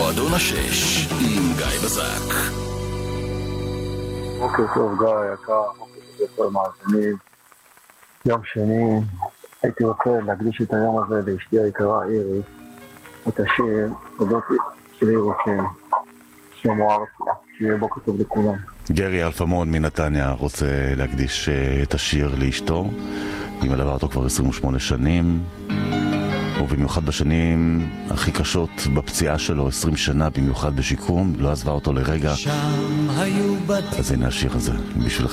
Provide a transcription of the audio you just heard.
מועדון השש עם גיא בזק. בוקר טוב גיא, יקר, בוקר טוב מאזינים. יום שני, הייתי רוצה להקדיש את היום הזה לאשתי היקרה איריס, את השיר, תודות שלי רוצים, שלמה ארצי, שיהיה בוקר טוב לכולם. גרי אלפמון מנתניה רוצה להקדיש את השיר לאשתו, היא מלווה אותו כבר 28 שנים, ובמיוחד בשנים הכי קשות בפציעה שלו, 20 שנה במיוחד בשיקום, לא עזבה אותו לרגע. אז הנה השיר הזה בשבילך.